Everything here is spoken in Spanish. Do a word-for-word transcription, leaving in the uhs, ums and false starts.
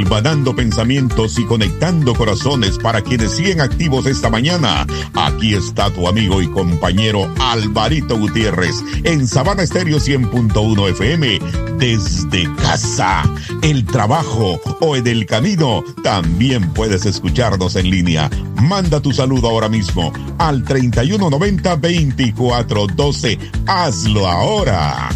hilvanando pensamientos y conectando corazones para quienes siguen activos esta mañana. Aquí está tu amigo y compañero Alvarito Gutiérrez en Sabana Estéreo cien punto uno F M. Desde casa, el trabajo o en el camino, también puedes escucharnos en línea. Manda tu saludo ahora mismo al treinta y uno noventa veinticuatro doce. Hazlo ahora.